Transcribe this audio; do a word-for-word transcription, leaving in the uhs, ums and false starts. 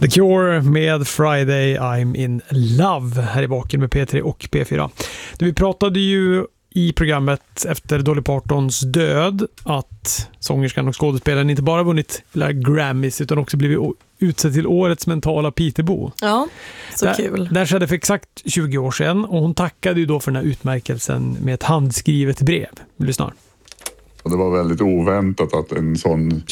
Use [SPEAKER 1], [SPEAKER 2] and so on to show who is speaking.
[SPEAKER 1] The Cure med Friday I'm in Love här i Vaken med P tre och P fyra. Vi pratade ju i programmet efter Dolly Partons död att sångerskan och skådespelaren inte bara vunnit Grammys utan också blivit utsedd till årets mentala Peterbo.
[SPEAKER 2] Ja, så
[SPEAKER 1] där,
[SPEAKER 2] kul.
[SPEAKER 1] Där skedde för exakt tjugo år sedan och hon tackade ju då för den här utmärkelsen med ett handskrivet brev. Lyssna.
[SPEAKER 3] Det var väldigt oväntat att en sån